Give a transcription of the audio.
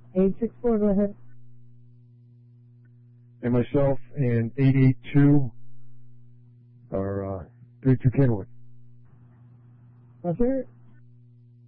864, go ahead. And myself and 882 are 32 Kenwood. Let's hear it.